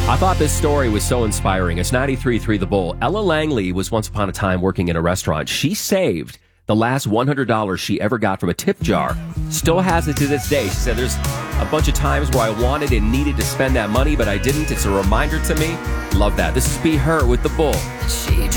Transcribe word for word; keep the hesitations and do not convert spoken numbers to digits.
I thought this story was so inspiring. It's ninety-three point three The Bull. Ella Langley was once upon a time working in a restaurant. She saved the last one hundred dollars she ever got from a tip jar. Still has it to this day. She said, there's a bunch of times where I wanted and needed to spend that money, but I didn't. It's a reminder to me. Love that. This is Be Her with The Bull. She